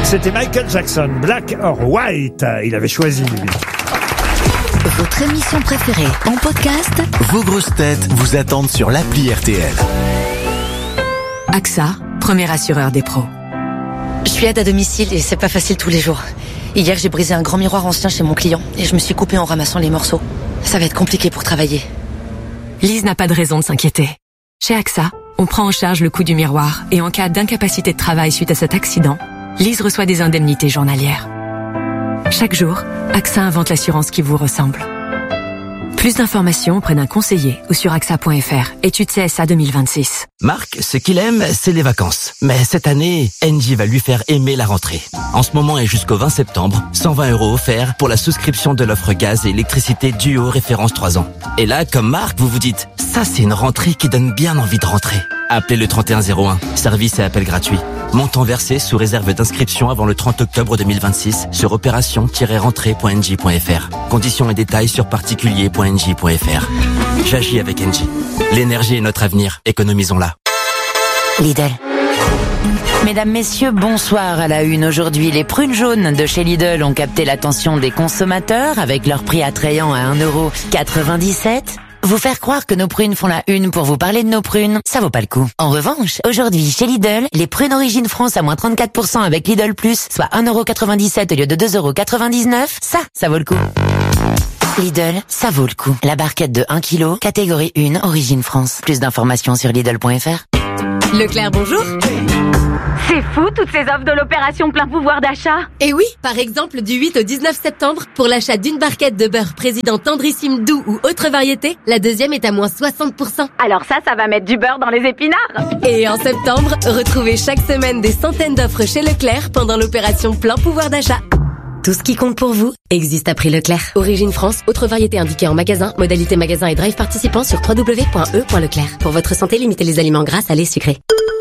C'était Michael Jackson, Black or White. Il avait choisi, lui. Votre émission préférée en podcast, vos grosses têtes vous attendent sur l'appli RTL. AXA, premier assureur des pros. Je suis aide à domicile et c'est pas facile tous les jours. Hier, j'ai brisé un grand miroir ancien chez mon client et je me suis coupée en ramassant les morceaux. Ça va être compliqué pour travailler. Lise n'a pas de raison de s'inquiéter. Chez AXA, on prend en charge le coût du miroir et en cas d'incapacité de travail suite à cet accident, Lise reçoit des indemnités journalières. Chaque jour, AXA invente l'assurance qui vous ressemble. Plus d'informations auprès d'un conseiller ou sur AXA.fr. Étude CSA 2026. Marc, ce qu'il aime, c'est les vacances. Mais cette année, Engie va lui faire aimer la rentrée. En ce moment et jusqu'au 20 septembre, 120 € offerts pour la souscription de l'offre gaz et électricité Duo référence 3 ans. Et là, comme Marc, vous vous dites, ça c'est une rentrée qui donne bien envie de rentrer. Appelez le 3101, service et appel gratuit. Montant versé sous réserve d'inscription avant le 30 octobre 2026 sur opération-rentrée.engie.fr. Conditions et détails sur particulier.engie.fr. J'agis avec Engie. L'énergie est notre avenir, économisons-la. Lidl. Mesdames, messieurs, bonsoir à la une. Aujourd'hui, les prunes jaunes de chez Lidl ont capté l'attention des consommateurs avec leur prix attrayant à 1,97 €. Vous faire croire que nos prunes font la une pour vous parler de nos prunes, ça vaut pas le coup. En revanche, aujourd'hui, chez Lidl, les prunes Origine France à moins 34% avec Lidl Plus, soit 1,97 € au lieu de 2,99 €, ça vaut le coup. Lidl, ça vaut le coup. La barquette de 1 kg, catégorie 1, Origine France. Plus d'informations sur Lidl.fr. Leclerc, bonjour. C'est fou, toutes ces offres de l'opération plein pouvoir d'achat. Et oui, par exemple, du 8 au 19 septembre, pour l'achat d'une barquette de beurre président tendrissime doux ou autre variété, la deuxième est à moins 60%. Alors ça va mettre du beurre dans les épinards. Et en septembre, retrouvez chaque semaine des centaines d'offres chez Leclerc pendant l'opération plein pouvoir d'achat. Tout ce qui compte pour vous existe à prix Leclerc. Origine France, autre variété indiquée en magasin, modalité magasin et drive participant sur www.e.leclerc. Pour votre santé, limitez les aliments gras, salés, sucrés.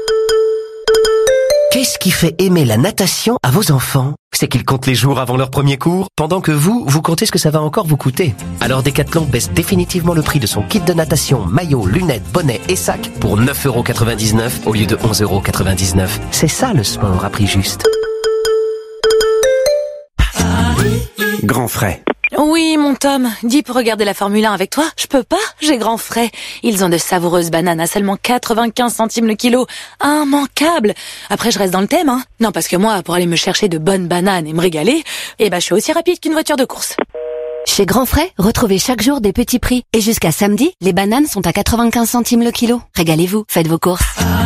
Qu'est-ce qui fait aimer la natation à vos enfants? C'est qu'ils comptent les jours avant leur premier cours, pendant que vous comptez ce que ça va encore vous coûter. Alors Decathlon baisse définitivement le prix de son kit de natation, maillot, lunettes, bonnet et sac pour 9,99 € au lieu de 11,99 €. C'est ça le sport à prix juste. Grand frais. Oui, mon Tom, dis pour regarder la Formule 1 avec toi. Je peux pas, j'ai grand frais. Ils ont de savoureuses bananes à seulement 95 centimes le kilo. Immanquable. Après, je reste dans le thème, hein. Non, parce que moi, pour aller me chercher de bonnes bananes et me régaler, je suis aussi rapide qu'une voiture de course. Chez Grand Frais, retrouvez chaque jour des petits prix. Et jusqu'à samedi, les bananes sont à 95 centimes le kilo. Régalez-vous, faites vos courses.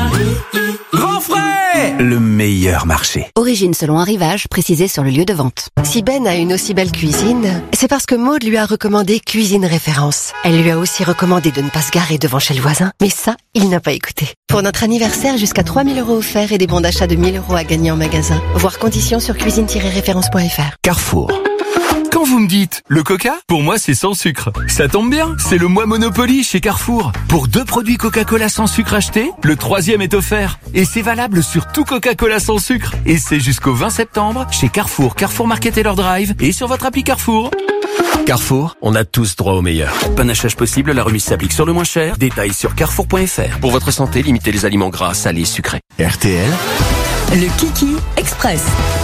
Grand frais, le meilleur marché. Origine selon arrivage, précisé sur le lieu de vente. Si Ben a une aussi belle cuisine, c'est parce que Maude lui a recommandé Cuisine Référence. Elle lui a aussi recommandé de ne pas se garer devant chez le voisin. Mais ça, il n'a pas écouté. Pour notre anniversaire, jusqu'à 3 000 € offerts et des bons d'achat de 1 000 € à gagner en magasin. Voir conditions sur cuisine-référence.fr. Carrefour. Quand vous me dites le Coca, pour moi c'est sans sucre. Ça tombe bien, c'est le mois Monopoly chez Carrefour. Pour 2 produits Coca-Cola sans sucre achetés, le 3e est offert. Et c'est valable sur tout Coca-Cola sans sucre. Et c'est jusqu'au 20 septembre chez Carrefour, Carrefour Market et leur drive et sur votre appli Carrefour. Carrefour, on a tous droit au meilleur. Panachage possible, la remise s'applique sur le moins cher. Détails sur carrefour.fr. Pour votre santé, limitez les aliments gras, salés, sucrés. RTL. Le Kiki Express.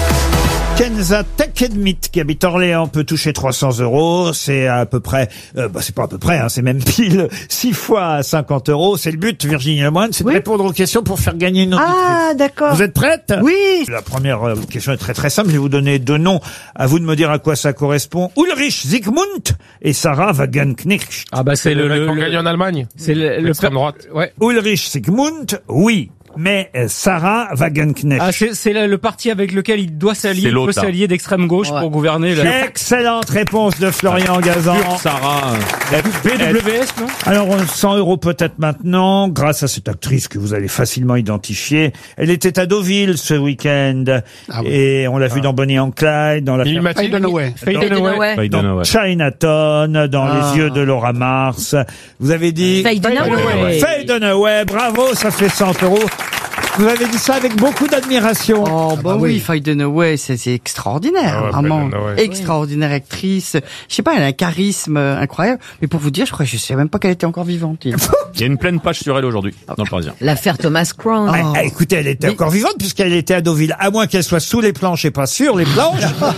Kenza Tekemit, qui habite Orléans, peut toucher 300 €. C'est à peu près, c'est pas à peu près, hein, c'est même pile 6 fois 50 €. C'est le but, Virginie Lemoine, c'est de répondre aux questions pour faire gagner une auditrice. Ah, d'accord. Vous êtes prête? Oui. La première question est très très simple. Je vais vous donner 2 noms. À vous de me dire à quoi ça correspond. Ulrich Zygmunt et Sarah Wagenknecht. Ah bah c'est le qu'on gagne en Allemagne. C'est l'extrême droite. Ouais. Ulrich Zygmunt, oui. Mais Sarah Wagenknecht. Ah, c'est le parti avec lequel il doit s'allier, peut s'allier d'extrême gauche pour gouverner. Excellente réponse de Florian Gazan. Sarah. La BWS, non? Alors, 100 € peut-être maintenant, grâce à cette actrice que vous allez facilement identifier. Elle était à Deauville ce week-end. Ah oui. Et on l'a vue dans Bonnie and Clyde, dans la Faye Dunaway. Dans Chinatown, dans Les yeux de Laura Mars. Vous avez dit Faye Dunaway. Faye Dunaway, bravo, ça fait 100 €. Vous avez dit ça avec beaucoup d'admiration. Oh, bah oui, Faye Dunaway, c'est extraordinaire, vraiment. Extraordinaire actrice. Je sais pas, elle a un charisme incroyable. Mais pour vous dire, je sais même pas qu'elle était encore vivante. Il y a une pleine page sur elle aujourd'hui, dans le Parisien. L'affaire Thomas Crown. Écoutez, elle était encore vivante puisqu'elle était à Deauville. À moins qu'elle soit sous les planches et pas sur les planches.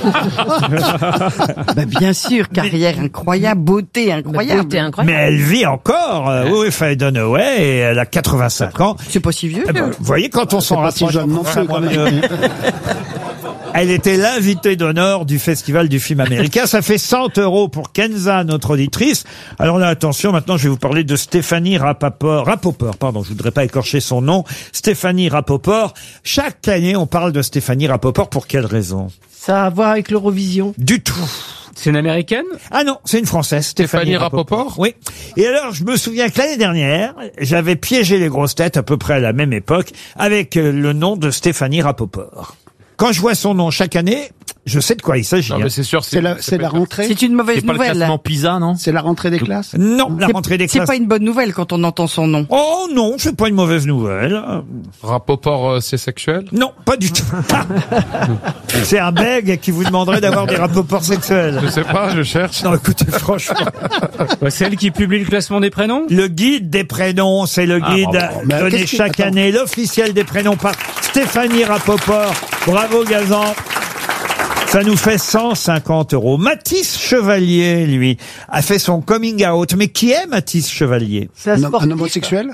Bah, bien sûr, carrière incroyable, beauté incroyable. Mais elle vit encore. Oui, Faye Dunaway, et elle a 85 ans. C'est pas si vieux. Vous voyez, quand on s'en rapproche, jeune non plus, quand même. Elle était l'invitée d'honneur du Festival du film américain. Ça fait 100 € pour Kenza, notre auditrice. Alors là, attention, maintenant, je vais vous parler de Stéphanie Rapoport, je voudrais pas écorcher son nom. Stéphanie Rapoport. Chaque année, on parle de Stéphanie Rapoport. Pour quelle raison? Ça a à voir avec l'Eurovision? Du tout. C'est une américaine? Ah non, c'est une française, Stéphanie Rapoport. Oui. Et alors, je me souviens que l'année dernière, j'avais piégé les grosses têtes à peu près à la même époque avec le nom de Stéphanie Rapoport. Quand je vois son nom chaque année, je sais de quoi il s'agit. Non, mais c'est sûr, c'est la rentrée. C'est une mauvaise nouvelle. C'est pas le classement PISA, non? C'est la rentrée des classes? Non, la rentrée des classes. C'est pas une bonne nouvelle quand on entend son nom. Oh non, c'est pas une mauvaise nouvelle. Rapoport, c'est sexuel? Non, pas du tout. C'est un bègue qui vous demanderait d'avoir des rapports sexuels. Je sais pas, je cherche. Non, écoutez, franchement. C'est elle qui publie le classement des prénoms? Le guide des prénoms, c'est le guide donné chaque année, l'officiel des prénoms par Stéphanie Rapoport. Bravo Gazan. Ça nous fait 150 €. Mathis Chevalier, lui, a fait son coming out. Mais qui est Mathis Chevalier? C'est un homosexuel?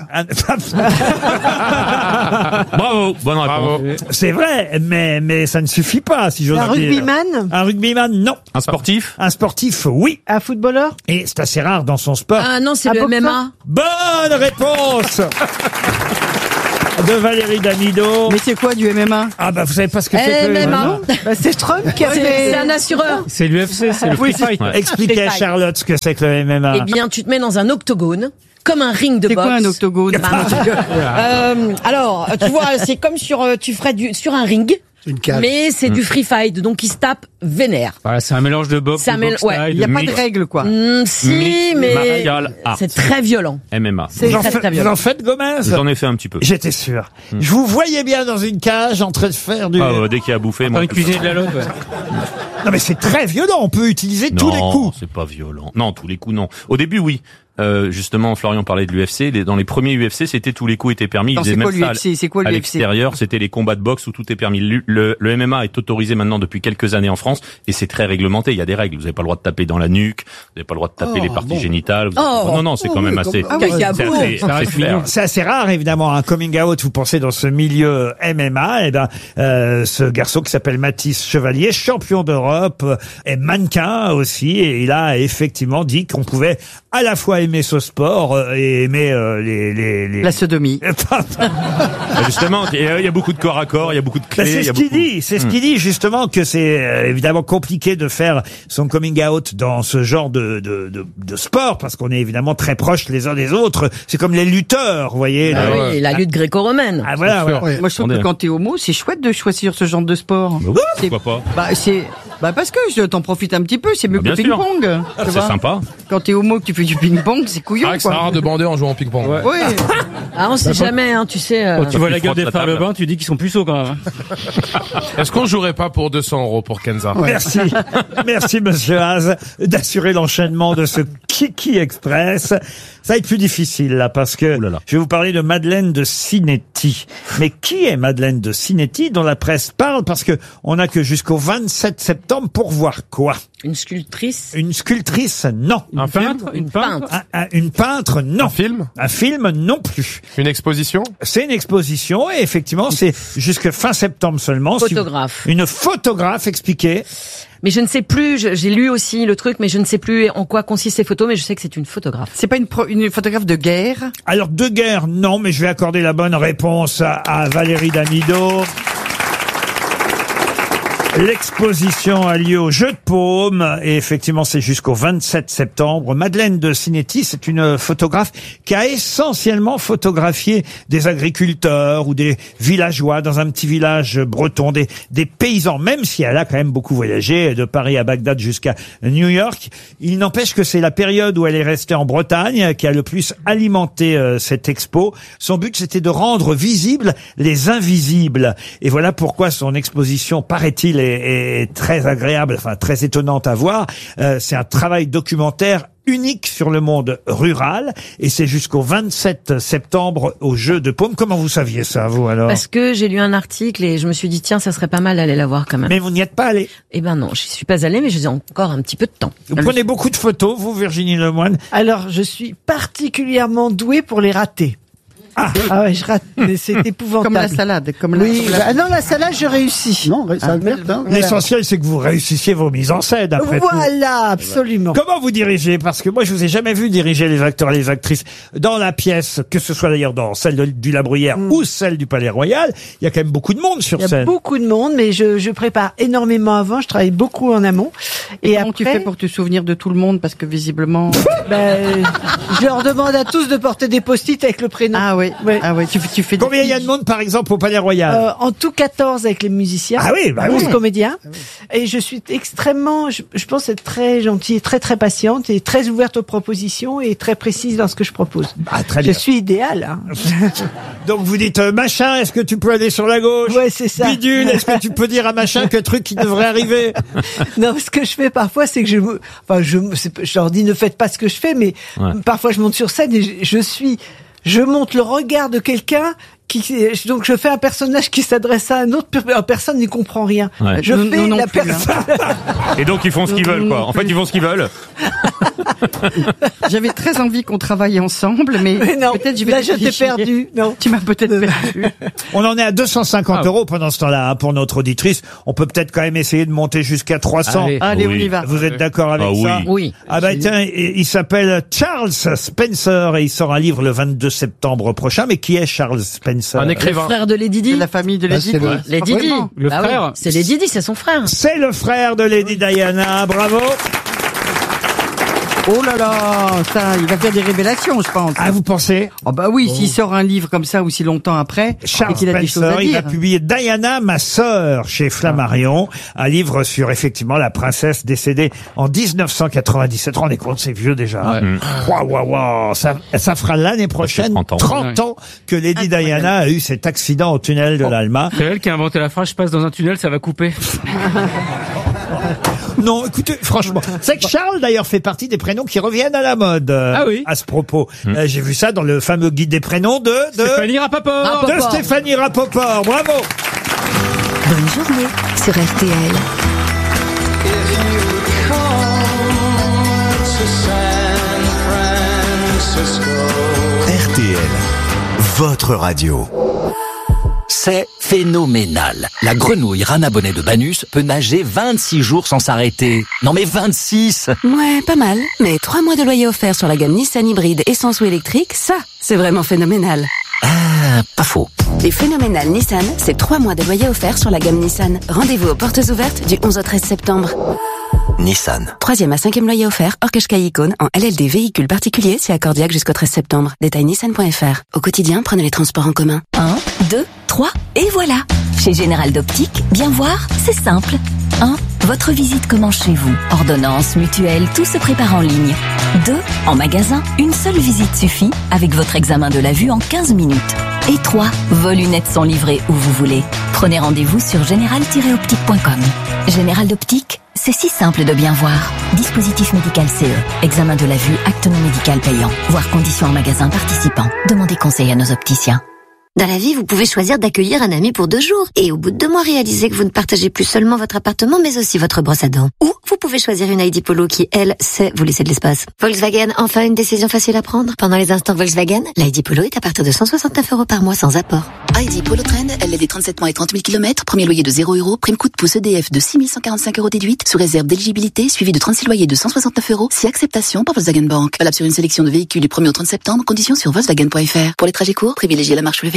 Bravo, bonne réponse. C'est vrai, mais ça ne suffit pas, si j'ose dire. Un rugbyman? Un rugbyman, non. Un sportif? Un sportif, oui. Un footballeur? Et c'est assez rare dans son sport. Ah non, c'est Un le boxeur? MMA. Bonne réponse de Valérie Damido. Mais c'est quoi du MMA? Ah bah vous savez pas ce que c'est que le MMA. Bah, c'est Trump qui a fait... C'est un assureur. C'est l'UFC, c'est le free fight. Expliquez à Charlotte ce que c'est que le MMA. Eh bien, tu te mets dans un octogone, comme un ring de C'est boxe. quoi un octogone? Alors, tu vois, c'est comme tu ferais sur un ring. Une cage. Mais c'est du free fight, donc ils se tapent vénère. Voilà, c'est un mélange de boxe, C'est un de boxe ouais. style, Il n'y a de pas de mix. règles, quoi. Si, mais martial art. c'est très violent. MMA. C'est Vous en, très, très vous violent. en faites, Gomez? J'en ai fait un petit peu. J'étais sûr. Je vous voyais bien dans une cage en train de faire du... Dès qu'il a bouffé, Dans moi. une cuisine de la lotte, ouais. Non mais c'est très violent, on peut utiliser tous les coups. Non, c'est pas violent. Non, tous les coups, non. Au début, oui. Justement, Florian parlait de l'UFC. Dans les premiers UFC, c'était tous les coups étaient permis. Non, Ils faisaient c'est quoi même ça l'UFC? C'est quoi à l'UFC? l'extérieur. C'était les combats de boxe où tout est permis. Le MMA est autorisé maintenant depuis quelques années en France et c'est très réglementé. Il y a des règles. Vous n'avez pas le droit de taper dans la nuque. Vous n'avez pas le droit de taper les parties génitales. Non, c'est quand même assez. C'est assez rare, évidemment, un coming out. Vous pensez dans ce milieu MMA, et ben, ce garçon qui s'appelle Mathis Chevalier, champion d'Europe, est mannequin aussi, et il a effectivement dit qu'on pouvait à la fois aimer ce sport et aimer les... La sodomie. Justement, il y a beaucoup de corps à corps, il y a beaucoup de clés. C'est ce qu'il dit. C'est ce qu'il dit justement que c'est évidemment compliqué de faire son coming out dans ce genre de sport parce qu'on est évidemment très proches les uns des autres. C'est comme les lutteurs, vous voyez. Oui, la lutte gréco-romaine. Ah voilà. Moi je trouve que quand t'es homo, c'est chouette de choisir ce genre de sport. Pourquoi pas? Parce que t'en profites un petit peu, c'est mieux que le bien sûr. ping-pong. C'est sympa. Quand t'es homo que tu fais du ping-pong, c'est couillon. C'est rare de bander en jouant au ping-pong. Ouais. Ah, on sait jamais, hein, tu sais. Quand tu vois la gueule des frères Lebin, tu dis qu'ils sont puceaux quand même. Est-ce qu'on jouerait pas pour 200 € pour Kenza? Merci. Merci, monsieur Haas, d'assurer l'enchaînement de ce Kiki Express. Ça va être plus difficile, là, parce que je vais vous parler de Madeleine de Cinetti. Mais qui est Madeleine de Cinetti dont la presse parle? Parce que on n'a que jusqu'au 27 septembre pour voir quoi? Une sculptrice? Une sculptrice, non. Un peintre? Une peintre? Une peintre, non. Un film? Un film, non plus. Une exposition? C'est une exposition, et effectivement, c'est jusque fin septembre seulement. Photographe. Une photographe, expliquez. Mais je ne sais plus, j'ai lu aussi le truc, mais je ne sais plus en quoi consistent ces photos, mais je sais que c'est une photographe. C'est pas une photographe de guerre? Alors, de guerre, non, mais je vais accorder la bonne réponse à Valérie Damido. L'exposition a lieu au Jeu de Paume et effectivement c'est jusqu'au 27 septembre. Madeleine de Cinetti, c'est une photographe qui a essentiellement photographié des agriculteurs ou des villageois dans un petit village breton, des paysans, même si elle a quand même beaucoup voyagé de Paris à Bagdad jusqu'à New York. Il n'empêche que c'est la période où elle est restée en Bretagne qui a le plus alimenté cette expo. Son but c'était de rendre visibles les invisibles. Et voilà pourquoi son exposition, paraît-il, est très agréable, enfin très étonnante à voir. C'est un travail documentaire unique sur le monde rural et c'est jusqu'au 27 septembre au Jeu de Paume. Comment vous saviez ça, vous, alors? Parce que j'ai lu un article et je me suis dit, tiens, ça serait pas mal d'aller la voir quand même. Mais vous n'y êtes pas allé? Eh ben non, je suis pas allée, mais j'ai encore un petit peu de temps. Vous prenez beaucoup de photos, vous, Virginie Lemoine? Alors, je suis particulièrement douée pour les rater. Ah ouais, je rate, mais c'est épouvantable. Comme la salade, Oui, non, la salade, je réussis. Non, ça merde, hein. L'essentiel, c'est que vous réussissiez vos mises en scène, après tout. Voilà, absolument. Comment vous dirigez? Parce que moi, je vous ai jamais vu diriger les acteurs et les actrices dans la pièce, que ce soit d'ailleurs dans celle du La Bruyère ou celle du Palais Royal. Il y a quand même beaucoup de monde sur scène. Il y a beaucoup de monde, mais je prépare énormément avant. Je travaille beaucoup en amont. Et comment tu fais pour te souvenir de tout le monde? Parce que visiblement... je leur demande à tous de porter des post-it avec le prénom. Ah oui. Ouais. Ah oui, tu fais Combien il y a de monde, par exemple, au Palais Royal? En tout 14 avec les musiciens. Ah oui, bah 11 oui. comédiens. Et je suis extrêmement, je pense être très gentille, très très patiente et très ouverte aux propositions et très précise dans ce que je propose. Ah, très bien. Je suis idéale. Hein. Donc vous dites, machin, est-ce que tu peux aller sur la gauche? Ouais, c'est ça. Bidule, est-ce que tu peux dire à machin quel truc qui devrait arriver? Non, ce que je fais parfois, c'est que je leur dis ne faites pas ce que je fais, mais parfois je monte sur scène et je monte le regard de quelqu'un donc je fais un personnage qui s'adresse à un autre, personne n'y comprend rien. Ouais. Je fais la personne. Et donc ils font ce qu'ils veulent, quoi. En fait, ils font ce qu'ils veulent. J'avais très envie qu'on travaille ensemble, mais non, peut-être je vais là je t'ai perdu. Non, tu m'as peut-être perdu. On en est à 250 € pendant ce temps-là, hein, pour notre auditrice. On peut peut-être quand même essayer de monter jusqu'à 300. Allez, on y va. Vous êtes d'accord avec ça? Oui. Ah bah tiens, il s'appelle Charles Spencer et il sort un livre le 22 septembre prochain. Mais qui est Charles Spencer? Un écrivain. Le frère de Lady Di. De la famille de Lady Di. Lady Di. Le frère. Oui. C'est Lady Di, c'est son frère. C'est le frère de Lady Diana. Bravo. Oh là là, ça, il va faire des révélations, je pense. Ah, vous pensez? Oh bah oui, s'il sort un livre comme ça aussi longtemps après, Charles et qu'il a des choses à Spencer, il dire. va publier Diana, ma sœur, chez Flammarion, un livre sur effectivement la princesse décédée en 1997. Rendez compte, c'est vieux déjà. Waouh, ça fera l'année prochaine 30 ans que Lady Diana a eu cet accident au tunnel de l'Alma. C'est elle qui a inventé la phrase, je passe dans un tunnel, ça va couper. Non, écoutez, franchement, c'est que Charles d'ailleurs fait partie des prénoms qui reviennent à la mode. À ce propos, j'ai vu ça dans le fameux guide des prénoms de Stéphanie Rapaport. De Stéphanie Rapaport. Bravo. Bonne journée sur RTL. RTL, votre radio. C'est phénoménal. La grenouille Rana Bonnet de Banus peut nager 26 jours sans s'arrêter. Non mais 26! Ouais, pas mal. Mais 3 mois de loyer offert sur la gamme Nissan hybride essence ou électrique, ça, c'est vraiment phénoménal. Ah, pas faux. Les phénoménales Nissan, c'est 3 mois de loyer offert sur la gamme Nissan. Rendez-vous aux portes ouvertes du 11 au 13 septembre. Nissan. 3e à 5e loyer offert, hors Qashqai Icône, en LLD véhicule particulier, c'est accordiaque jusqu'au 13 septembre. Détail nissan.fr. Au quotidien, prenez les transports en commun. 1, 2, 3, et voilà. Chez Général d'Optique, bien voir, c'est simple. 1. Votre visite commence chez vous. Ordonnance, mutuelle, tout se prépare en ligne. 2. En magasin, une seule visite suffit, avec votre examen de la vue en 15 minutes. Et 3. Vos lunettes sont livrées où vous voulez. Prenez rendez-vous sur général-optique.com. Général d'Optique, c'est si simple de bien voir. Dispositif médical CE. Examen de la vue, acte non médical payant. Voir conditions en magasin participant. Demandez conseil à nos opticiens. Dans la vie, vous pouvez choisir d'accueillir un ami pour 2 jours et au bout de 2 mois réaliser que vous ne partagez plus seulement votre appartement mais aussi votre brosse à dents. Ou vous pouvez choisir une ID Polo qui, elle, sait vous laisser de l'espace. Volkswagen, enfin une décision facile à prendre. Pendant les instants Volkswagen, l'ID Polo est à partir de 169 € par mois sans apport. ID Polo Trend, LLD 37 mois et 30 000 km, premier loyer de 0 €, prime coup de pouce EDF de 6 145 € déduite, sous réserve d'éligibilité, suivi de 36 loyers de 169 €, si acceptation par Volkswagen Bank. Valable sur une sélection de véhicules du 1er au 30 septembre, conditions sur Volkswagen.fr. Pour les trajets courts, privilégiez la marche ou le vélo.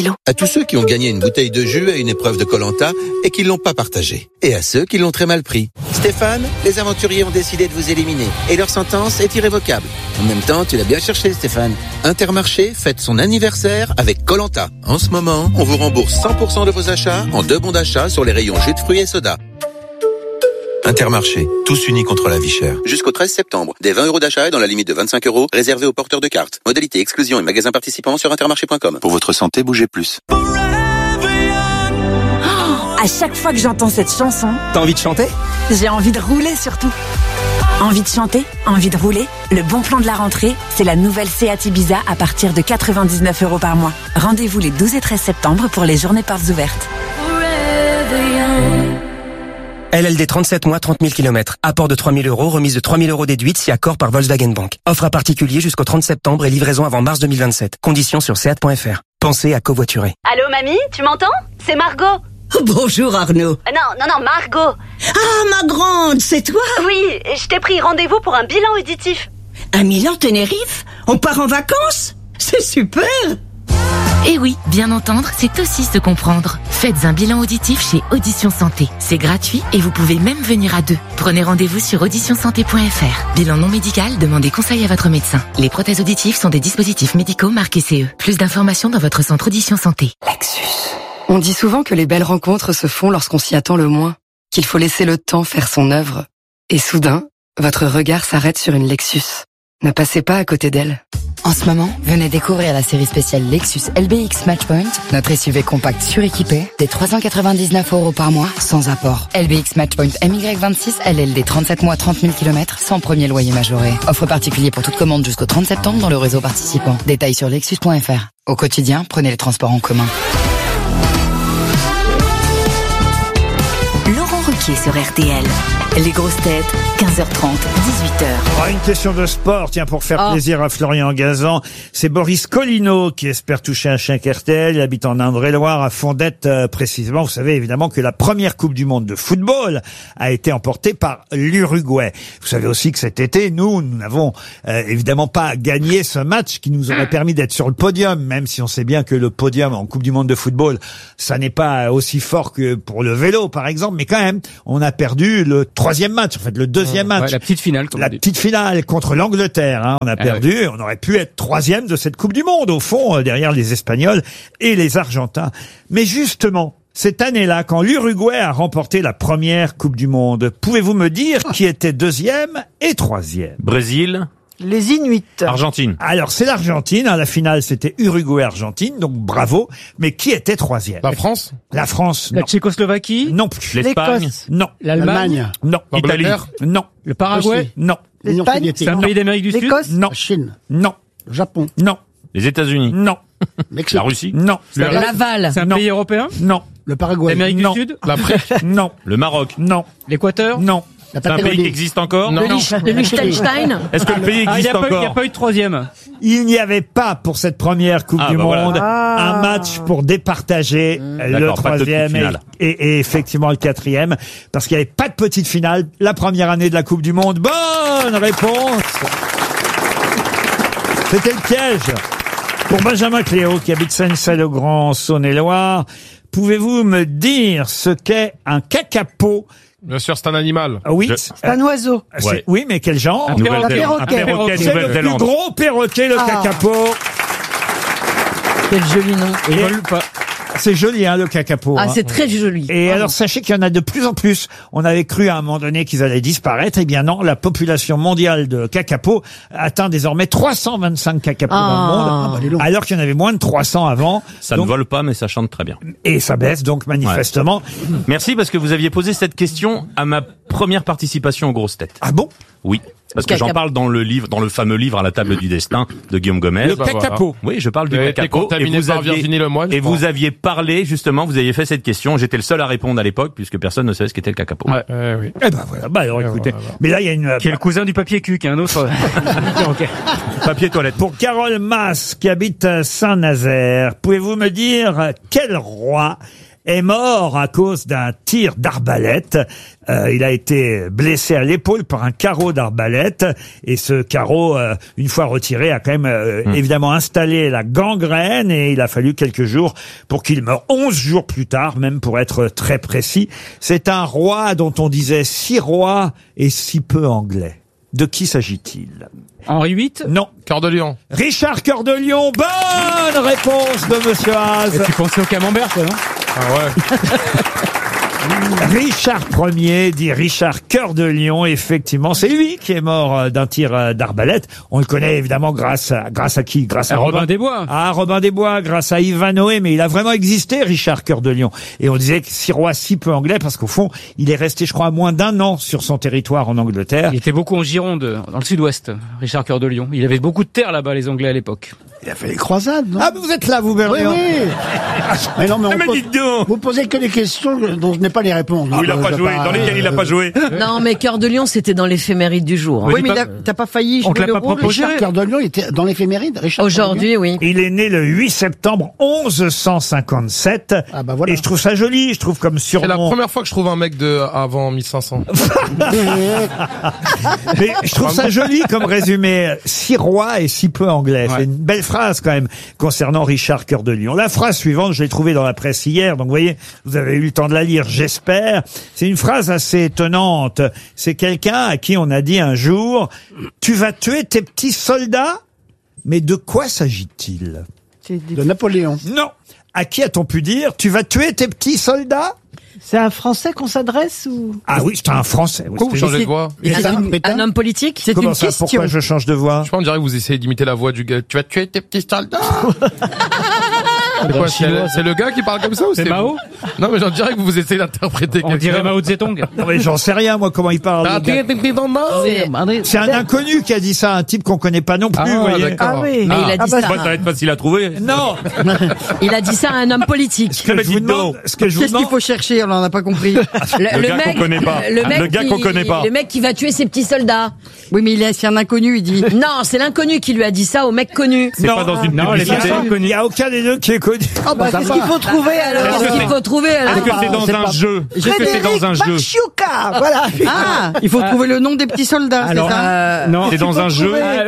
vélo. À tous ceux qui ont gagné une bouteille de jus à une épreuve de Koh-Lanta et qui l'ont pas partagé. Et à ceux qui l'ont très mal pris. Stéphane, les aventuriers ont décidé de vous éliminer et leur sentence est irrévocable. En même temps, tu l'as bien cherché, Stéphane. Intermarché fête son anniversaire avec Koh-Lanta. En ce moment, on vous rembourse 100% de vos achats en 2 bons d'achat sur les rayons jus de fruits et soda. Intermarché, tous unis contre la vie chère. Jusqu'au 13 septembre, des 20 € d'achat et dans la limite de 25 € réservés aux porteurs de cartes. Modalité exclusion et magasins participants sur intermarché.com. Pour votre santé, bougez plus. À chaque fois que j'entends cette chanson, t'as envie de chanter? J'ai envie de rouler surtout. Envie de chanter? Envie de rouler? Le bon plan de la rentrée, c'est la nouvelle Seat Ibiza à partir de 99 € par mois. Rendez-vous les 12 et 13 septembre pour les journées portes ouvertes. LLD 37 mois, 30 000 km. Apport de 3 000 €, remise de 3 000 € déduite si accord par Volkswagen Bank. Offre à particulier jusqu'au 30 septembre et livraison avant mars 2027. Conditions sur seat.fr. Pensez à covoiturer. Allô mamie, tu m'entends? C'est Margot. Bonjour Arnaud. Non, Margot. Ah, ma grande, c'est toi? Oui, je t'ai pris rendez-vous pour un bilan auditif. Un Milan Tenerife? On part en vacances? C'est super! Et oui, bien entendre, c'est aussi se comprendre. Faites un bilan auditif chez Audition Santé. C'est gratuit et vous pouvez même venir à 2. Prenez rendez-vous sur auditionsanté.fr. Bilan non médical, demandez conseil à votre médecin. Les prothèses auditives sont des dispositifs médicaux marqués CE. Plus d'informations dans votre centre Audition Santé. Lexus. On dit souvent que les belles rencontres se font lorsqu'on s'y attend le moins, qu'il faut laisser le temps faire son œuvre. Et soudain, votre regard s'arrête sur une Lexus. Ne passez pas à côté d'elle. En ce moment, venez découvrir la série spéciale Lexus LBX Matchpoint, notre SUV compact suréquipé, des 399 € par mois, sans apport. LBX Matchpoint MY26, LLD 37 mois, 30 000 km, sans premier loyer majoré. Offre particulier pour toute commande jusqu'au 30 septembre dans le réseau participant. Détails sur lexus.fr. Au quotidien, prenez les transports en commun. Laurent Ruquier sur RTL. Les grosses têtes, 15h30, 18h. Une question de sport, tiens, pour faire plaisir à Florian Gazan. C'est Boris Collineau qui espère toucher un chèque RTL. Il habite en Indre-et-Loire, à Fondette précisément. Vous savez évidemment que la première Coupe du Monde de football a été emportée par l'Uruguay. Vous savez aussi que cet été, nous n'avons évidemment pas gagné ce match qui nous aurait permis d'être sur le podium, même si on sait bien que le podium en Coupe du Monde de football, ça n'est pas aussi fort que pour le vélo, par exemple. Mais quand même, on a perdu le troisième match, en fait, le deuxième match. Ouais, la petite finale, comme la petite finale contre l'Angleterre. Hein, on a perdu. Ouais. On aurait pu être troisième de cette Coupe du Monde, au fond, derrière les Espagnols et les Argentins. Mais justement, cette année-là, quand l'Uruguay a remporté la première Coupe du Monde, pouvez-vous me dire qui était deuxième et troisième? Brésil. Les Inuits. Argentine. Alors, c'est l'Argentine. Hein, la finale, c'était Uruguay-Argentine. Donc, bravo. Mais qui était troisième? La France? La France, La non. Tchécoslovaquie? Non plus. L'Espagne. Non. L'Allemagne? Non. L'Italie. Non. Le Paraguay? Non. L'Espagne? C'est un pays d'Amérique du Sud? L'Écosse? Non. La Chine. Non. Le Japon. Non. Les États-Unis. Non. Mexique. La Russie. Non. Laval. C'est un pays européen? Non. Le Paraguay. L'Amérique du Non. Sud? L'Afrique? Non. Le Maroc. Non. L'Équateur? Non. La C'est un pays Patagonie. qui existe encore? Non. Le Liechtenstein? Est-ce que le pays Il n'y existe a, encore? pas eu de troisième. Il n'y avait pas pour cette première Coupe du voilà. Monde un match pour départager le D'accord, pas de troisième petite finale. et effectivement le quatrième, parce qu'il n'y avait pas de petite finale la première année de la Coupe du Monde. Bonne réponse. C'était le piège. Pour Benjamin Cléo, qui habite Saint-Nicolas-le-Grand, Saône-et-Loire, pouvez-vous me dire ce qu'est un kakapo? Bien sûr, c'est un animal. Ah oui, C'est un oiseau. c'est- oui, mais quel genre? Un Nouvelle-Zélande. perroquet. Un perroquet, C'est le plus Nouvelle-Zélande. gros perroquet, le kakapo. Quel joli nom. Il vole pas. C'est joli, hein, le kakapo. Ah, hein. c'est très joli. Et alors, sachez qu'il y en a de plus en plus. On avait cru à un moment donné qu'ils allaient disparaître. Eh bien non, la population mondiale de kakapos atteint désormais 325 kakapos dans le monde, alors qu'il y en avait moins de 300 avant. Ça Donc- ne vole pas, mais ça chante très bien. Et ça baisse donc manifestement. Merci parce que vous aviez posé cette question à ma première participation aux grosses têtes. Ah bon? Oui. Parce que j'en parle dans le livre, dans le fameux livre À la table du destin de Guillaume Gomez. Le kakapo. Oui, je parle du Vous avez été kakapo. contaminé par Virginie Lemoine, je et crois. vous aviez parlé, justement, vous aviez fait cette question. J'étais le seul à répondre à l'époque, puisque personne ne savait ce qu'était le kakapo. Oui. Eh ben voilà. Bah alors écoutez. Mais là, il y a une, Qui est le cousin du papier cul, qui est un autre. Ok. Papier toilette. pour Carole Masse, qui habite Saint-Nazaire, pouvez-vous me dire quel roi est mort à cause d'un tir d'arbalète. Il a été blessé à l'épaule par un carreau d'arbalète et ce carreau, une fois retiré, a quand même évidemment installé la gangrène et il a fallu quelques jours pour qu'il meure. 11 jours plus tard, même pour être très précis. C'est un roi dont on disait si roi et si peu anglais. De qui s'agit-il? Henri VIII? Non. Cœur de Lion. Richard Cœur de Lion. Bonne réponse de Monsieur Haas. Et tu pensais au camembert, toi, non? Ah ouais. Richard Ier, dit Richard Cœur de Lion, effectivement, c'est lui qui est mort d'un tir d'arbalète. On le connaît évidemment grâce à qui? Grâce à Robin des Bois. Ah, Robin des Bois, grâce à Ivanhoé, mais il a vraiment existé, Richard Cœur de Lion. Et on disait que si roi, si peu anglais, parce qu'au fond, il est resté, je crois, moins d'1 an sur son territoire en Angleterre. Il était beaucoup en Gironde, dans le sud-ouest, Richard Cœur de Lion. Il avait beaucoup de terre là-bas, les Anglais, à l'époque. Il a fait les croisades, non? Ah, mais vous êtes là, vous, Bernier. Oui, oui. Mais non, mais vous posez que des questions dont je n'ai pas les réponses. Où il a pas joué, dans lesquelles il a pas joué. Non, mais Cœur de Lion, c'était dans l'éphéméride du jour. Oui, mais t'as pas failli jouer le rôle. Richard Cœur de Lion, il était dans l'éphéméride. Aujourd'hui, oui. Il est né le 8 septembre 1157. Ah bah voilà. Et je trouve ça joli, je trouve comme surnom. C'est la première fois que je trouve un mec de avant 1500. Mais je trouve ça joli comme résumé. Si roi et si peu anglais. Ouais. C'est une belle phrase quand même concernant Richard Cœur de Lion. La phrase suivante, je l'ai trouvée dans la presse hier. Donc vous voyez, vous avez eu le temps de la lire, j'espère. C'est une phrase assez étonnante. C'est quelqu'un à qui on a dit un jour, tu vas tuer tes petits soldats? Mais de quoi s'agit-il? De Napoléon. Non. À qui a-t-on pu dire, tu vas tuer tes petits soldats? C'est un Français qu'on s'adresse ou? Ah oui, c'est un Français. Pourquoi vous changez de voix? Un homme politique? C'est une question. Pourquoi je change de voix? Je pense, on dirait que vous essayez d'imiter la voix du gars. Tu vas tuer tes petits soldats. C'est quoi, c'est le gars qui parle comme ça ou c'est Mao? Non, mais j'en dirais que vous essayez d'interpréter quelqu'un. On dirait Mao Zedong. Non, mais j'en sais rien, moi, comment il parle. C'est un inconnu qui a dit ça, un type qu'on connaît pas non plus, vous voyez. Ah oui. Mais il a dit ça. Ça va être facile à trouver. Non. Il a dit ça à un homme politique. Qu'est-ce qu'il faut chercher? On n'en a pas compris. Le gars qu'on connaît pas. Le gars qu'on connaît pas. Le mec qui va tuer ses petits soldats. Oui, mais c'est un inconnu, il dit. Non, c'est l'inconnu qui lui a dit ça au mec connu. C'est pas dans une publicité. Il n'y a aucun des deux qui est connu. Ah bah, qu'est-ce qu'il faut trouver alors? Qu'est-ce qu'il faut trouver alors? Est-ce que c'est dans un jeu? Est-ce que c'est dans un jeu? Machuca, voilà. Ah, il faut trouver le nom des petits soldats, c'est ça? Non, c'est dans un jeu.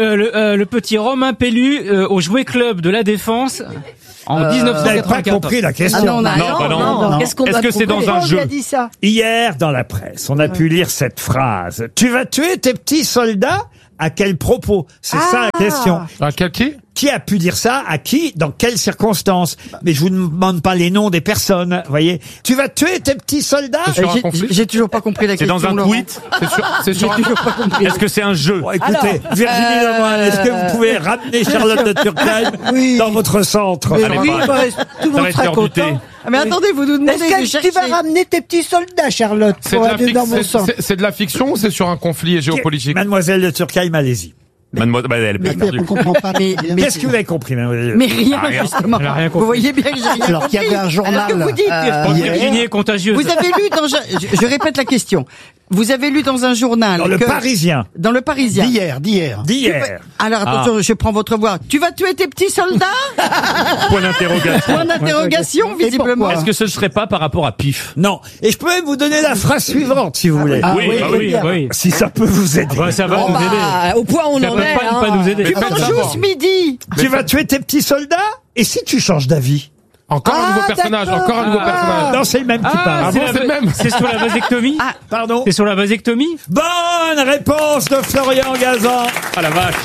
Le petit Romain Pellu au Jouet Club de la Défense en 1984. Vous n'avez pas compris la question. Non. Est-ce que c'est dans un jeu? Dit ça. Hier, dans la presse, on a pu lire cette phrase. Tu vas tuer tes petits soldats? À quel propos? C'est ça la question. À quel qui? Qui a pu dire ça? À qui? Dans quelles circonstances? Mais je vous demande pas les noms des personnes, voyez. Tu vas tuer tes petits soldats? J'ai toujours pas compris la question. C'est dans un tweet? C'est sur J'ai toujours pas compris. Est-ce que c'est un jeu? Bon, écoutez, Virginie Lemoine, est-ce que vous pouvez ramener Charlotte de Turckheim dans votre centre? Oui, tout le monde sera content. Ah, mais attendez, vous nous demandez de Est-ce que chercher. tu vas ramener tes petits soldats, Charlotte, pour aller dans mon sang? C'est de la fiction ou c'est sur un conflit géopolitique? Mademoiselle de Turckheim, allez-y. Mademoiselle, On comprend pas. Qu'est-ce que vous avez compris, mademoiselle? Mais rien, justement. Elle a rien compris. Vous voyez bien que j'ai rien Alors compris. qu'il y avait un journal. Alors que vous dites Virginie est contagieuse. Vous avez lu dans... Je répète la question. Vous avez lu dans un journal... Dans le Parisien. Dans le Parisien. D'hier. Alors attention, je prends votre voix. Tu vas tuer tes petits soldats? Point d'interrogation. Point d'interrogation, visiblement. Est-ce que ce ne serait pas par rapport à Pif? Non. Et je peux même vous donner la phrase suivante, si vous voulez. Oui. Si ça peut vous aider. Ça va nous aider. Au point où on Ça en peut est. pas nous aider. Tu m'en ce midi. Tu vas tuer tes petits soldats? Et si tu changes d'avis? Encore un nouveau personnage, encore un nouveau personnage. Non, c'est le même qui parle. c'est le même. C'est sur la vasectomie? Pardon? C'est sur la vasectomie? Bonne réponse de Florian Gazan. Ah la vache.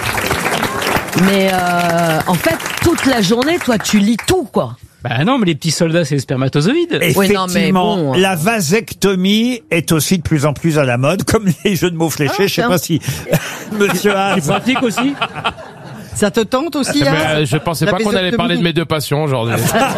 Mais en fait, toute la journée, toi, tu lis tout, quoi. Bah non, mais les petits soldats, c'est les spermatozoïdes. Effectivement, Oui, non, mais bon. la vasectomie est aussi de plus en plus à la mode, comme les jeux de mots fléchés. Je sais pas si Monsieur Haas. Tu pratiques aussi? Ça te tente aussi, hein? Je pensais pas qu'on allait parler de mes deux passions aujourd'hui.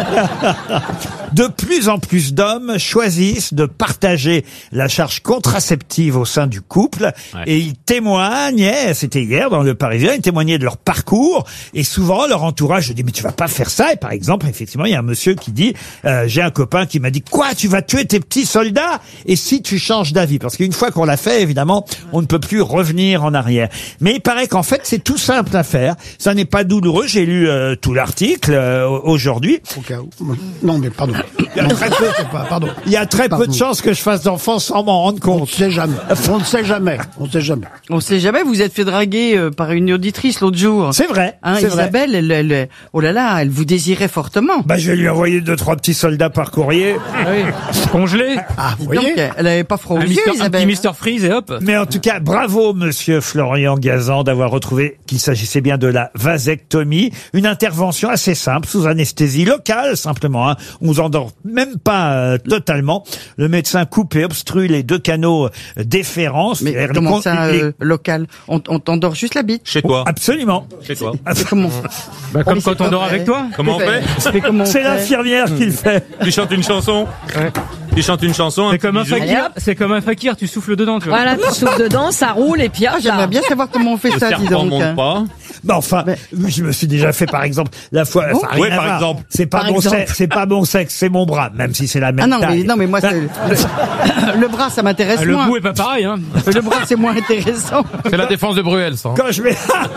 De plus en plus d'hommes choisissent de partager la charge contraceptive au sein du couple et ils témoignaient, c'était hier dans le Parisien, ils témoignaient de leur parcours et souvent leur entourage dit mais tu vas pas faire ça. Et par exemple, effectivement, il y a un monsieur qui dit j'ai un copain qui m'a dit quoi, tu vas tuer tes petits soldats et si tu changes d'avis, parce qu'une fois qu'on l'a fait, évidemment, on ne peut plus revenir en arrière. Mais il paraît qu'en fait c'est tout simple à faire. Ça n'est pas douloureux. J'ai lu tout l'article aujourd'hui. Au cas où. Non, mais pardon. Il y a très peu, pardon. il y a très peu de chances que je fasse d'enfants sans m'en rendre compte. On ne sait jamais. On ne sait jamais. On ne sait jamais. On sait jamais, vous êtes fait draguer par une auditrice l'autre jour. C'est vrai. Hein, c'est vrai. Isabelle, elle, oh là là, elle vous désirait fortement. Bah, je vais lui envoyer 2-3 petits soldats par courrier. Ah oui. Congelé. Ah, vous Donc, voyez. elle avait pas froid aux Un, yeux, un Isabelle. petit Mr Freeze et hop. Mais en tout cas, bravo, monsieur Florian Gazan, d'avoir retrouvé qu'il s'agissait bien de la vasectomie. Une intervention assez simple, sous anesthésie locale, simplement. Hein. On vous endort même pas totalement. Le médecin coupe et obstrue les 2 canaux déférents. Mais comment ça, local? On t'endort juste la bite? Chez toi. Absolument. Chez toi. Comment? Bah, comme quand on dort avec toi. Comment on fait? C'est l'infirmière qui le fait. Tu chantes une chanson. Ouais. Tu chantes une chanson. C'est comme un fakir. C'est comme un fakir. Tu souffles dedans, tu vois. Voilà, tu souffles dedans, ça roule et puis j'aimerais bien savoir comment on fait Le ça, dis serpent donc. monte pas. Bah enfin, je me suis déjà fait par exemple la fois. Bon, ça a rien oui, à par voir. exemple. C'est pas Par mon exemple. sexe, c'est pas mon sexe, c'est mon bras, même si c'est la même Ah non, taille. mais moi, c'est le bras, ça m'intéresse Ah, le moins. goût est pas pareil, hein. Le bras, c'est moins intéressant. C'est la défense de Bruel, ça. Quand je vais,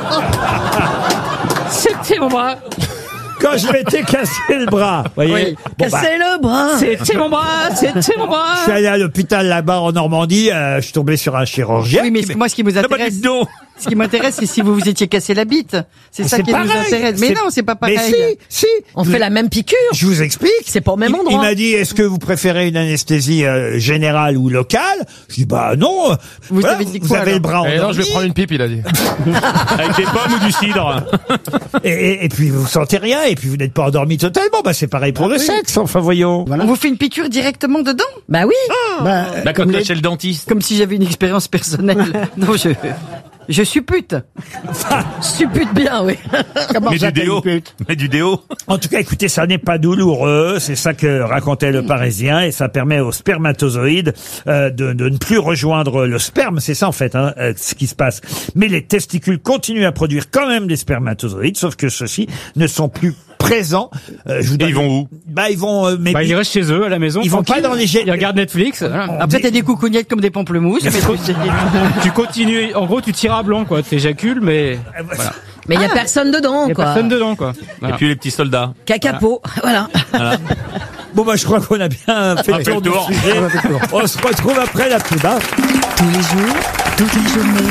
C'était mon bras. quand je m'étais cassé le bras, voyez. Oui. Bon, bah, Casser le bras. C'était mon bras. C'était mon bras. je suis allé à l'hôpital là-bas en Normandie, je suis tombé sur un chirurgien. Oui, mais moi, ce qui nous Ah, bah, intéresse, dites donc. ce qui m'intéresse, c'est si vous vous étiez cassé la bite. C'est ça qui pareil. nous intéresse. Mais non, c'est pas pareil. Mais si. On fait la même piqûre. Je vous explique. C'est pas au même Il endroit. m'a dit, est-ce que vous préférez une anesthésie générale ou locale? Je dis, bah non. Vous Voilà, avez dit vous quoi, avez le bras Eh non, endormi. je vais prendre une pipe, il a dit. Avec des pommes ou du cidre. Et puis vous sentez rien, et puis vous n'êtes pas endormi totalement. Bah c'est pareil pour le sexe, enfin voyons. On vous fait une piqûre directement dedans? Bah oui. Bah, comme chez le dentiste. Comme si j'avais une expérience personnelle. Non, je suppute. Suppute bien, oui. Comment Mais ça, du déo. Mais du déo. En tout cas, écoutez, ça n'est pas douloureux, c'est ça que racontait le Parisien, et ça permet aux spermatozoïdes de ne plus rejoindre le sperme, c'est ça en fait, hein, ce qui se passe. Mais les testicules continuent à produire quand même des spermatozoïdes, sauf que ceux-ci ne sont plus présents. Je vous donne... Et ils vont où? Bah ils vont. Bah, ils restent chez eux à la maison. Ils vont pas dans les Ils regardent Netflix. Voilà. Après, t'as des coucougnettes comme des pamplemousses. Mais Tu continues. En gros, tu tires à blanc, quoi. T'éjacules, mais voilà. Mais il y a personne dedans, Il y a quoi. personne dedans, quoi. Et puis les petits soldats. Cacapo, voilà. Bon bah je crois qu'on a bien fait le tour du sujet. On se retrouve après la pub. Hein. Tous les jours, toute la journée.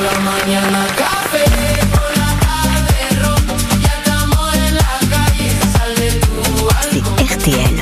C'est RTL.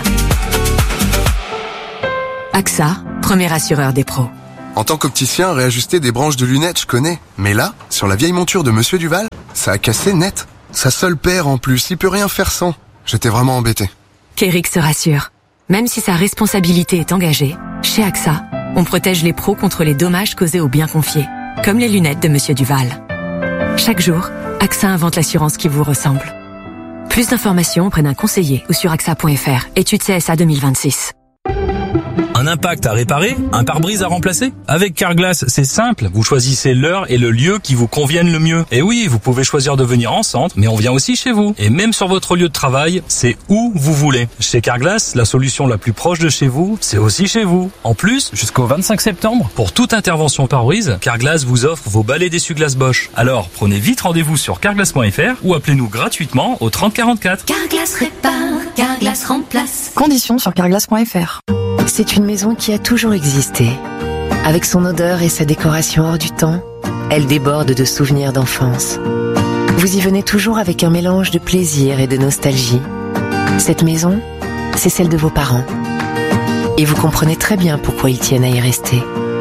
AXA, premier assureur des pros. En tant qu'opticien, réajuster des branches de lunettes, je connais. Mais là, sur la vieille monture de Monsieur Duval, ça a cassé net. Sa seule paire en plus, il peut rien faire sans. J'étais vraiment embêté. Qu'Eric se rassure. Même si sa responsabilité est engagée, chez AXA, on protège les pros contre les dommages causés aux biens confiés, comme les lunettes de Monsieur Duval. Chaque jour, AXA invente l'assurance qui vous ressemble. Plus d'informations auprès d'un conseiller ou sur AXA.fr. Étude CSA 2026. Un impact à réparer? Un pare-brise à remplacer? Avec Carglass, c'est simple. Vous choisissez l'heure et le lieu qui vous conviennent le mieux. Et oui, vous pouvez choisir de venir en centre, mais on vient aussi chez vous. Et même sur votre lieu de travail, c'est où vous voulez. Chez Carglass, la solution la plus proche de chez vous, c'est aussi chez vous. En plus, jusqu'au 25 septembre, pour toute intervention pare-brise, Carglass vous offre vos balais d'essuie-glace Bosch. Alors, prenez vite rendez-vous sur carglass.fr ou appelez-nous gratuitement au 30 44. Carglass répare, Carglass remplace. Conditions sur carglass.fr. C'est une maison qui a toujours existé. Avec son odeur et sa décoration hors du temps, elle déborde de souvenirs d'enfance. Vous y venez toujours avec un mélange de plaisir et de nostalgie. Cette maison, c'est celle de vos parents. Et vous comprenez très bien pourquoi ils tiennent à y rester.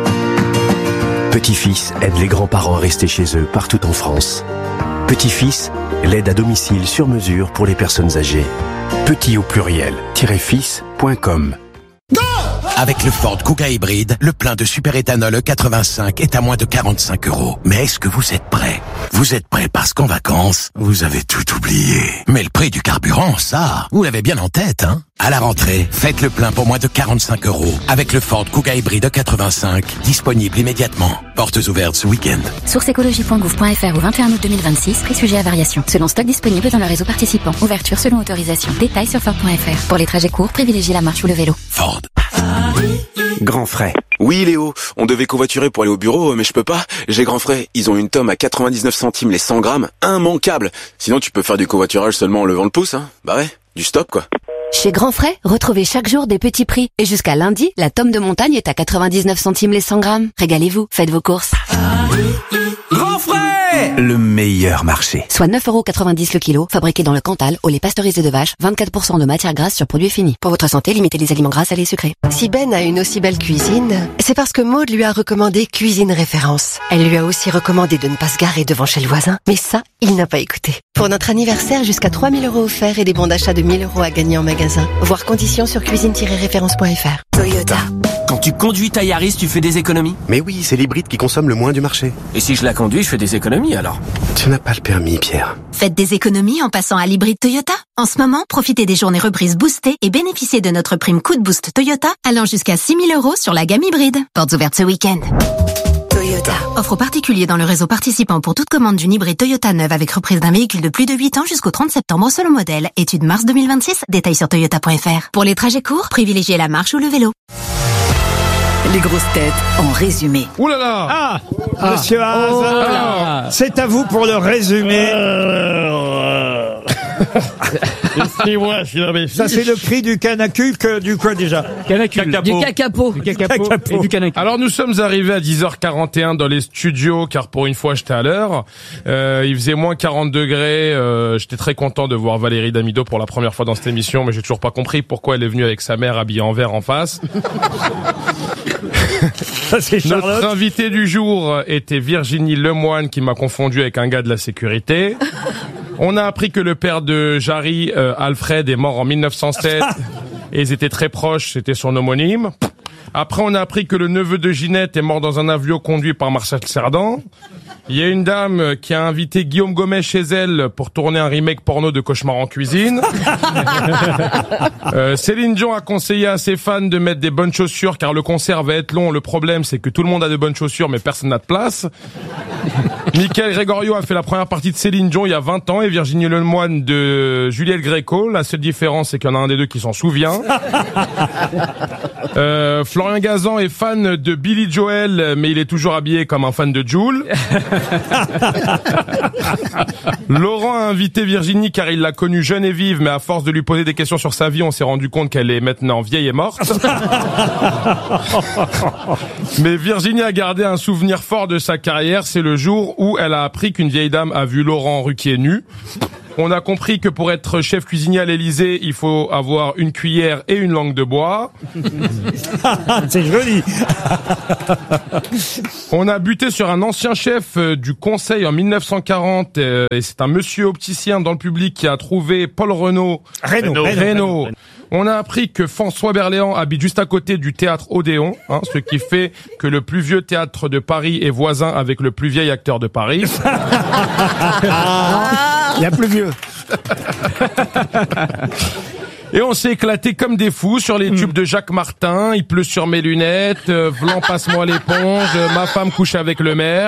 Petit-fils aide les grands-parents à rester chez eux partout en France. Petit-fils, l'aide à domicile sur mesure pour les personnes âgées. Petit au pluriel, -fils.com. Avec le Ford Kuga hybride, le plein de super-éthanol E85 est à moins de 45 €. Mais est-ce que vous êtes prêts? Vous êtes prêts parce qu'en vacances, vous avez tout oublié. Mais le prix du carburant, ça, vous l'avez bien en tête, hein? À la rentrée, faites le plein pour moins de 45 € avec le Ford Kuga hybride E85, disponible immédiatement. Portes ouvertes ce week-end. Source écologie.gouv.fr au 21 août 2026, prix sujet à variation. Selon stock disponible dans le réseau participant. Ouverture selon autorisation. Détails sur Ford.fr. Pour les trajets courts, privilégiez la marche ou le vélo. Ford. Grand frais. Oui Léo, on devait covoiturer pour aller au bureau, mais je peux pas. J'ai grand frais, ils ont une tome à 99 centimes les 100 grammes, immanquable. Sinon tu peux faire du covoiturage seulement en levant le pouce, hein. Bah ouais, du stop quoi. Chez Grand Frais, retrouvez chaque jour des petits prix. Et jusqu'à lundi, la tome de montagne est à 99 centimes les 100 grammes. Régalez-vous, faites vos courses. Grand Frais, le meilleur marché. Soit 9,90€ le kilo, fabriqué dans le Cantal, au lait pasteurisé de vache, 24% de matière grasse sur produit fini. Pour votre santé, limitez les aliments gras, salés et sucrés. Si Ben a une aussi belle cuisine, c'est parce que Maud lui a recommandé Cuisine Référence. Elle lui a aussi recommandé de ne pas se garer devant chez le voisin. Mais ça, il n'a pas écouté. Pour notre anniversaire, jusqu'à 3 000 € offerts et des bons d'achat de 1 000 € à gagner en magasin. Voir conditions sur cuisine-référence.fr. Toyota. Quand tu conduis ta Yaris, tu fais des économies? Mais oui, c'est l'hybride qui consomme le moins du marché. Et si je la conduis, je fais des économies alors? Tu n'as pas le permis, Pierre. Faites des économies en passant à l'hybride Toyota. En ce moment, profitez des journées reprises boostées et bénéficiez de notre prime coup de boost Toyota allant jusqu'à 6 000 € sur la gamme hybride. Portes ouvertes ce week-end. Toyota. Offre aux particuliers dans le réseau participant pour toute commande d'une hybride Toyota neuve avec reprise d'un véhicule de plus de 8 ans jusqu'au 30 septembre selon modèle. Étude mars 2026. Détails sur toyota.fr. Pour les trajets courts, privilégiez la marche ou le vélo. Les grosses têtes en résumé. Ouh là là. Monsieur Haas, c'est à vous pour le résumé. Ça, c'est le cri du canacule, du quoi déjà? Du cacapo. Et du canacule. Alors nous sommes arrivés à 10h41 dans les studios, car pour une fois j'étais à l'heure. Il faisait moins 40 degrés. J'étais très content de voir Valérie Damido pour la première fois dans cette émission, mais j'ai toujours pas compris pourquoi elle est venue avec sa mère habillée en vert en face. Ça, c'est Charlotte. Notre invité du jour était Virginie Lemoine, qui m'a confondu avec un gars de la sécurité. On a appris que le père de Jarry, Alfred, est mort en 1907 et ils étaient très proches, c'était son homonyme. Après, on a appris que le neveu de Ginette est mort dans un avion conduit par Marcel Cerdan. Il y a une dame qui a invité Guillaume Gomez chez elle pour tourner un remake porno de Cauchemar en cuisine. Céline Dion a conseillé à ses fans de mettre des bonnes chaussures car le concert va être long. Le problème, c'est que tout le monde a de bonnes chaussures mais personne n'a de place. Michael Gregorio a fait la première partie de Céline Dion il y a 20 ans et Virginie Lemoine de Juliette Gréco. La seule différence, c'est qu'il y en a un des deux qui s'en souvient. Florian Gazan est fan de Billy Joel, mais il est toujours habillé comme un fan de Jul. Laurent a invité Virginie car il l'a connue jeune et vive, mais à force de lui poser des questions sur sa vie, on s'est rendu compte qu'elle est maintenant vieille et morte. Mais Virginie a gardé un souvenir fort de sa carrière, c'est le jour où elle a appris qu'une vieille dame a vu Laurent Ruquier nu. On a compris que pour être chef cuisinier à l'Élysée, il faut avoir une cuillère et une langue de bois. C'est joli. On a buté sur un ancien chef du Conseil en 1940 et c'est un monsieur opticien dans le public qui a trouvé Paul Reynaud. On a appris que François Berléand habite juste à côté du théâtre Odéon, ce qui fait que le plus vieux théâtre de Paris est voisin avec le plus vieil acteur de Paris. Il y a plus vieux. Et on s'est éclaté comme des fous sur les tubes de Jacques Martin. Il pleut sur mes lunettes, Vlan passe-moi l'éponge, ma femme couche avec le maire.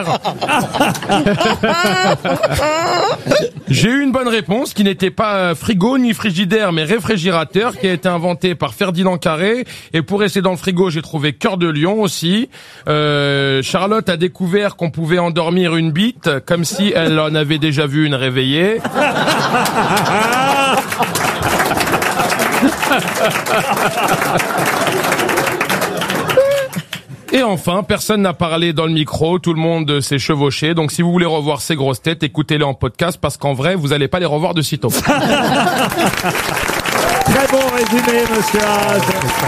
J'ai eu une bonne réponse qui n'était pas frigo ni frigidaire mais réfrigérateur, qui a été inventé par Ferdinand Carré. Et pour rester dans le frigo, j'ai trouvé Cœur de Lion aussi. Charlotte a découvert qu'on pouvait endormir une bite comme si elle en avait déjà vu une réveillée. Et enfin, personne n'a parlé dans le micro, tout le monde s'est chevauché. Donc si vous voulez revoir ces grosses têtes, écoutez-les en podcast parce qu'en vrai, vous allez pas les revoir de sitôt. Très bon résumé, monsieur Haas.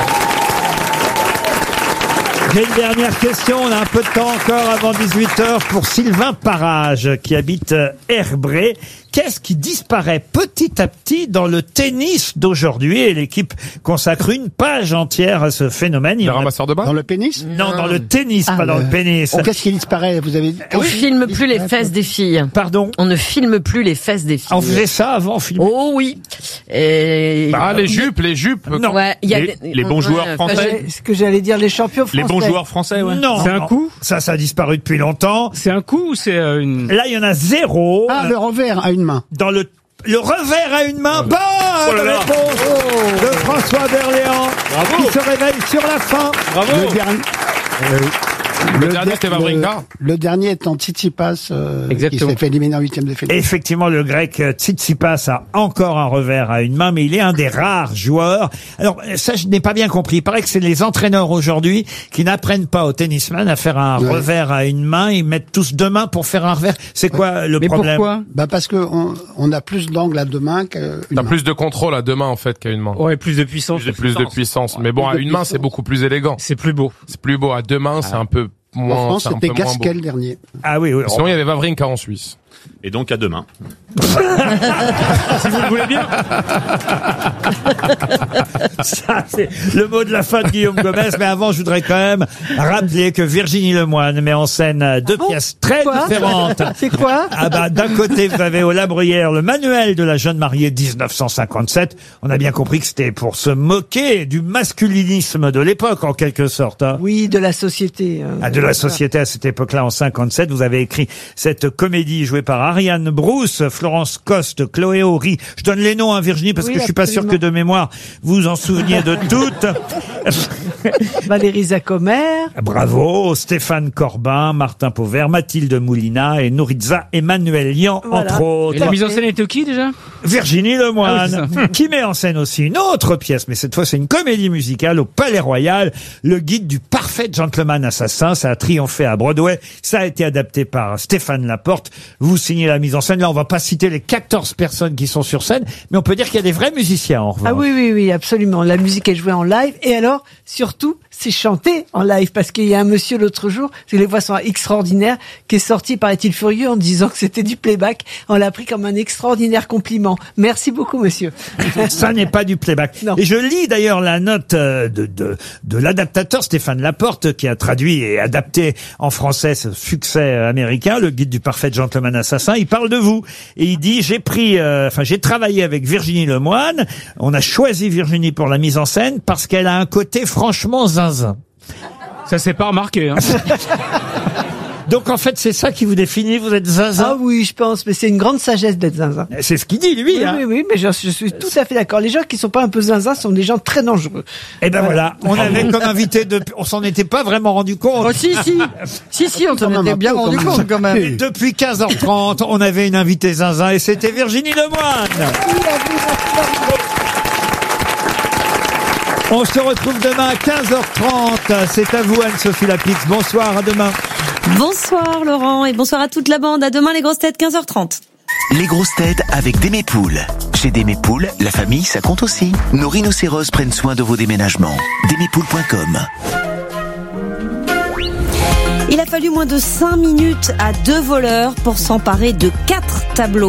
J'ai une dernière question, on a un peu de temps encore avant 18h pour Sylvain Parage qui habite Herbray. Qu'est-ce qui disparaît petit à petit dans le tennis d'aujourd'hui? Et l'équipe consacre une page entière à ce phénomène. Les ramasseurs de balles? Dans le pénis? Non, dans le tennis, pas dans le pénis. Qu'est-ce qui disparaît? Vous avez... On filme plus les fesses des filles. Pardon? On ne filme plus les fesses des filles. On faisait ça avant, filmer? Oh oui. Et... les jupes. Non. Ouais, y a les bons joueurs français. Ce que j'allais dire, les champions français. Les bons joueurs français, ouais. Non. C'est un coup? Ça a disparu depuis longtemps. C'est un coup ou c'est une... Là, il y en a 0. Le revers à une main. Dans le revers à une main. Bonne réponse de François Berléand. Bravo. Qui se réveille sur la fin. Bravo. Le dernier, c'était Wawrinka. Le dernier étant Tsitsipas, qui Exactement. s'est fait éliminer en huitième de finale. Effectivement, le grec Tsitsipas a encore un revers à une main, mais il est un des rares joueurs. Alors, ça, je n'ai pas bien compris. Il paraît que c'est les entraîneurs aujourd'hui qui n'apprennent pas aux tennisman à faire un revers à une main. Ils mettent tous deux mains pour faire un revers. C'est quoi le problème? Pourquoi? Parce que on a plus d'angle à deux mains qu'une T'as main. plus de contrôle à deux mains, en fait, qu'à une main. Ouais, plus de puissance. Plus de puissance. Mais bon, à une main, c'est beaucoup plus élégant. C'est plus beau. C'est plus beau. À deux mains, c'est un peu moins. En France, c'est un c'était peu moins Gasquet beau. le dernier. Ah oui, oui. Sinon, il y avait Wawrinka en Suisse. Et donc à demain. Si vous le voulez bien. Ça, c'est le mot de la fin de Guillaume Gomez. Mais avant, je voudrais quand même rappeler que Virginie Lemoine met en scène deux pièces très différentes. C'est quoi? Ah bah, d'un côté, vous avez au La Bruyère le manuel de la jeune mariée 1957. On a bien compris que c'était pour se moquer du masculinisme de l'époque, en quelque sorte. Hein. Oui, de la société. De la société à cette époque-là, en 57. Vous avez écrit cette comédie jouée par Ariane Brousse, Florence Coste, Chloé Horry. Je donne les noms à Virginie parce Oui, que je suis pas sûr que absolument. de mémoire vous en souveniez de toutes. Valérie Zacomer. Bravo, Stéphane Corbin, Martin Pauvert, Mathilde Moulina et Nouritza Emmanuelian, Voilà. entre autres. Et la mise en scène était qui déjà? Virginie Ah Lemoine, oui, c'est ça. qui met en scène aussi une autre pièce, mais cette fois c'est une comédie musicale au Palais Royal, le guide du parfait gentleman assassin. Ça a triomphé à Broadway, ça a été adapté par Stéphane Laporte. Vous signez la mise en scène. Là, on va pas citer les 14 personnes qui sont sur scène, mais on peut dire qu'il y a des vrais musiciens en revanche. Ah oui, oui, oui, absolument. La musique est jouée en live. Et alors, surtout, c'est chanté en live. Parce qu'il y a un monsieur l'autre jour, parce que les voix sont extraordinaires, qui est sorti, paraît-il, furieux en disant que c'était du playback. On l'a pris comme un extraordinaire compliment. Merci beaucoup, monsieur. Ça n'est pas du playback. Non. Et je lis d'ailleurs la note de l'adaptateur Stéphane Laporte, qui a traduit et adapté en français ce succès américain, le guide du parfait gentleman assassin. Il parle de vous et il dit j'ai travaillé avec Virginie Lemoine. On a choisi Virginie pour la mise en scène parce qu'elle a un côté franchement zinzin. Ça s'est pas remarqué. Hein. Donc en fait c'est ça qui vous définit, vous êtes zinzin. Ah oui, je pense, mais c'est une grande sagesse d'être zinzin. C'est ce qu'il dit lui. Oui, hein. oui, mais je suis tout à fait d'accord. Les gens qui sont pas un peu zinzin sont des gens très dangereux. Et ben voilà, on avait comme invité on s'en était pas vraiment rendu compte. Oh, si, on s'en était bien rendu compte quand même. Et depuis 15h30, on avait une invitée zinzin et c'était Virginie Lemoine. On se retrouve demain à 15h30. C'est à vous Anne-Sophie Lapix. Bonsoir, à demain. Bonsoir Laurent et bonsoir à toute la bande. À demain les grosses têtes 15h30. Les grosses têtes avec Démépoules. Chez Démépoules, la famille, ça compte aussi. Nos rhinocéros prennent soin de vos déménagements. Démépoules.com. Il a fallu moins de 5 minutes à 2 voleurs pour s'emparer de 4 tableaux.